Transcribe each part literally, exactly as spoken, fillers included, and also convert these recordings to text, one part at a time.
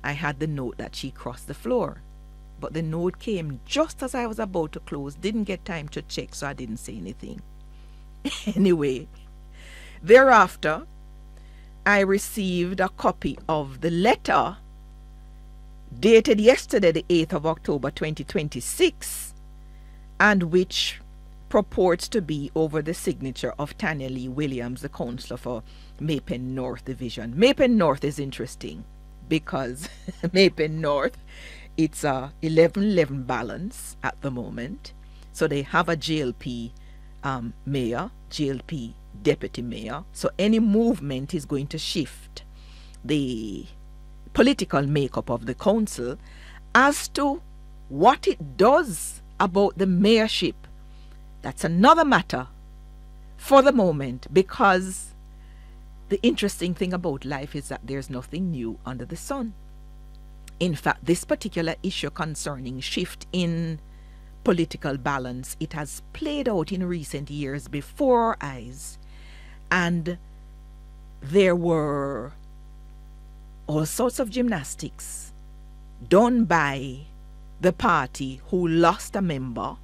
I had the note that she crossed the floor. But the note came just as I was about to close. Didn't get time to check, so I didn't say anything. Anyway, thereafter, I received a copy of the letter dated yesterday, the eighth of October twenty twenty-six, and which purports to be over the signature of Tanya Lee Williams, the councillor for May-Pen North Division. May-Pen North is interesting because May-Pen North, it's a eleven eleven balance at the moment. So they have a J L P um, mayor, J L P deputy mayor. So any movement is going to shift the political makeup of the council. As to what it does about the mayorship, that's another matter for the moment, because the interesting thing about life is that there's nothing new under the sun. In fact, this particular issue concerning shift in political balance, it has played out in recent years before our eyes. And there were all sorts of gymnastics done by the party who lost a member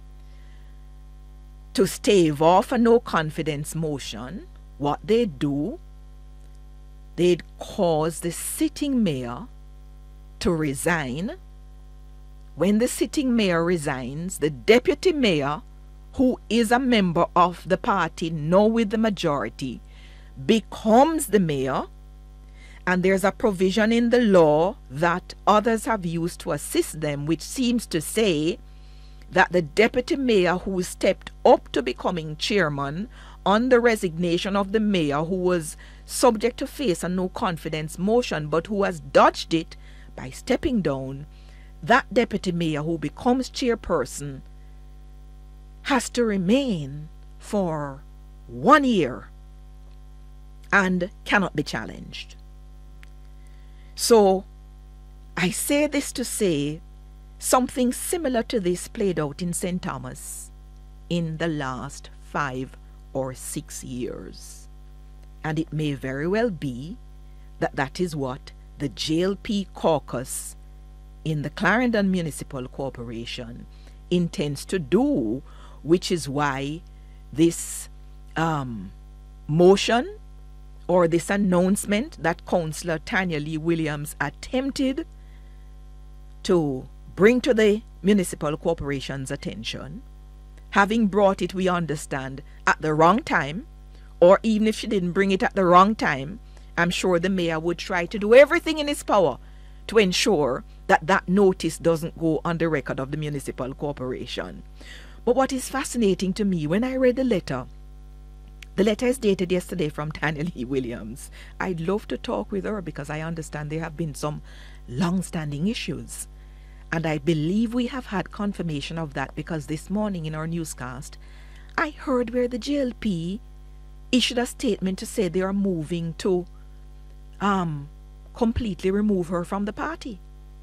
to stave off a no confidence motion. What they do, they'd cause the sitting mayor to resign. When the sitting mayor resigns, the deputy mayor, who is a member of the party, now with the majority, becomes the mayor. And there's a provision in the law that others have used to assist them, which seems to say that the deputy mayor who stepped up to becoming chairman on the resignation of the mayor, who was subject to face a no confidence motion but who has dodged it by stepping down, that deputy mayor who becomes chairperson has to remain for one year and cannot be challenged. So I say this to say something similar to this played out in Saint Thomas in the last five or six years. And it may very well be that that is what the J L P caucus in the Clarendon Municipal Corporation intends to do, which is why this um, motion or this announcement that Councillor Tanya Lee Williams attempted to bring to the Municipal Corporation's attention, having brought it, we understand, at the wrong time, or even if she didn't bring it at the wrong time, I'm sure the mayor would try to do everything in his power to ensure that that notice doesn't go on the record of the Municipal Corporation. But what is fascinating to me, when I read the letter, the letter is dated yesterday from Tanya Lee Williams. I'd love to talk with her because I understand there have been some long-standing issues. And I believe we have had confirmation of that because this morning in our newscast, I heard where the J L P issued a statement to say they are moving to um, completely remove her from the party.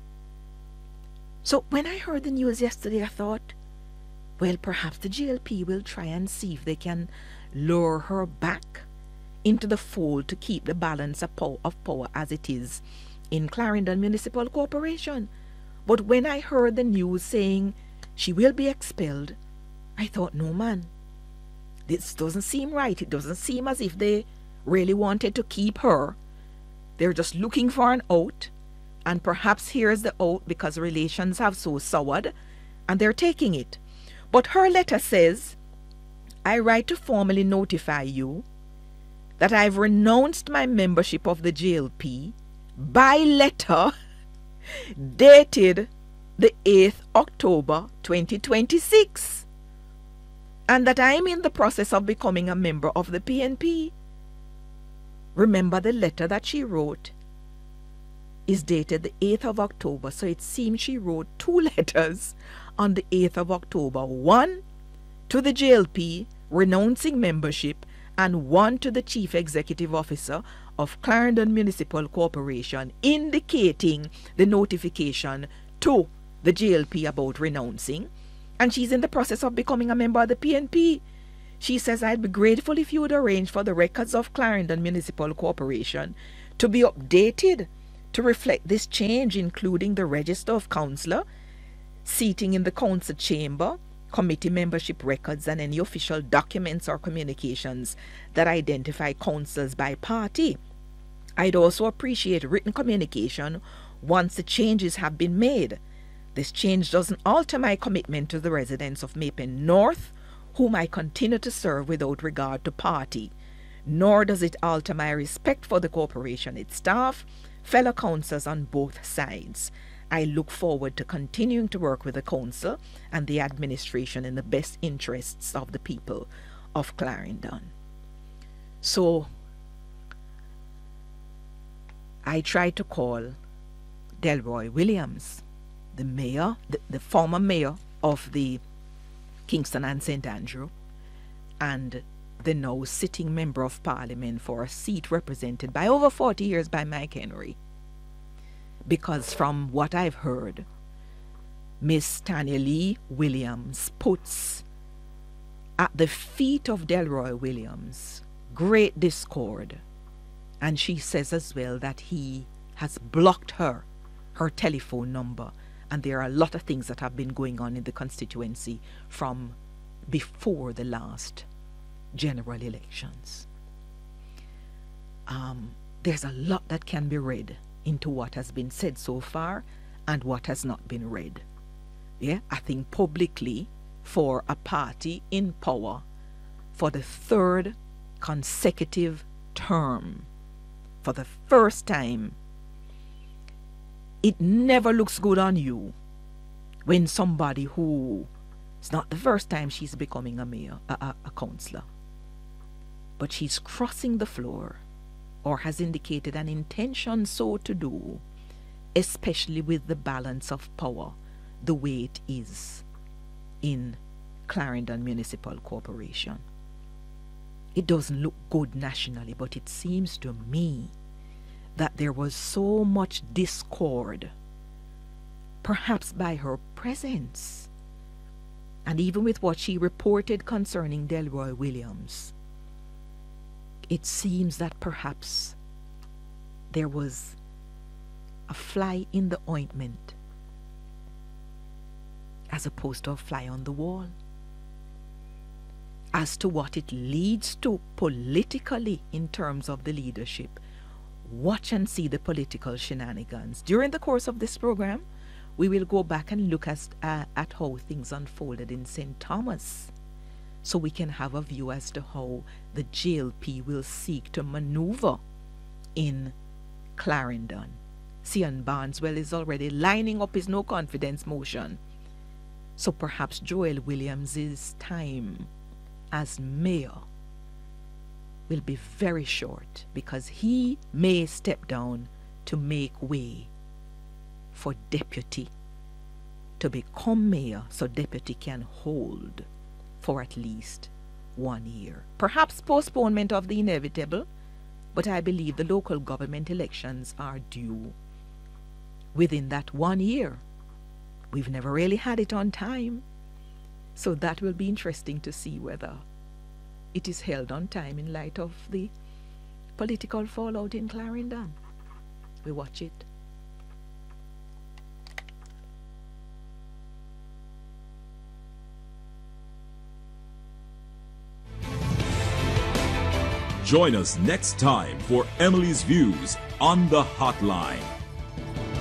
So when I heard the news yesterday, I thought, well, perhaps the J L P will try and see if they can lure her back into the fold to keep the balance of power, of power as it is in Clarendon Municipal Corporation. But when I heard the news saying she will be expelled, I thought, no man, this doesn't seem right. It doesn't seem as if they really wanted to keep her. They're just looking for an out, and perhaps here's the out because relations have so soured, and they're taking it. But her letter says, I write to formally notify you that I've renounced my membership of the J L P by letter dated the eighth of October twenty twenty-six, and that I am in the process of becoming a member of the P N P. Remember, the letter that she wrote is dated the eighth of October, so it seems she wrote two letters on the eighth of October, one to the J L P renouncing membership and one to the Chief Executive Officer of Clarendon Municipal Corporation, indicating the notification to the J L P about renouncing, and she's in the process of becoming a member of the P N P. She says, I'd be grateful if you would arrange for the records of Clarendon Municipal Corporation to be updated To reflect this change, including the register of councillor, seating in the council chamber, committee membership records, and any official documents or communications that identify councils by party. I'd also appreciate written communication once the changes have been made. This change doesn't alter my commitment to the residents of Mapen North, whom I continue to serve without regard to party, nor does it alter my respect for the corporation, its staff, fellow councillors on both sides. I look forward to continuing to work with the council and the administration in the best interests of the people of Clarendon. So I tried to call Delroy Williams, the mayor, the, the former mayor of the Kingston and Saint Andrew, and the now sitting member of parliament for a seat represented by over forty years by Mike Henry. Because from what I've heard, Miss Tanya Lee Williams puts at the feet of Delroy Williams great discord. And she says as well that he has blocked her, her telephone number. And there are a lot of things that have been going on in the constituency from before the last general elections. Um, there's a lot that can be read into what has been said so far and what has not been read. Yeah, I think publicly, for a party in power for the third consecutive term, for the first time, it never looks good on you when somebody who, it's not the first time she's becoming a mayor, a, a, a councillor, but she's crossing the floor or has indicated an intention so to do, especially with the balance of power the way it is in Clarendon Municipal Corporation. It doesn't look good nationally, but it seems to me that there was so much discord, perhaps by her presence, and even with what she reported concerning Delroy Williams, it seems that perhaps there was a fly in the ointment as opposed to a fly on the wall. As to what it leads to politically in terms of the leadership, watch and see the political shenanigans. During the course of this program, we will go back and look at, uh, at how things unfolded in Saint Thomas, so we can have a view as to how the J L P will seek to maneuver in Clarendon. Cian Barneswell is already lining up his no confidence motion. So perhaps Joel Williams's time as mayor will be very short, because he may step down to make way for deputy to become mayor, so deputy can hold for at least one year. Perhaps postponement of the inevitable, but I believe the local government elections are due within that one year. We've never really had it on time, so that will be interesting to see whether it is held on time in light of the political fallout in Clarendon. We watch it. Join us next time for Emily's Views on the Hotline.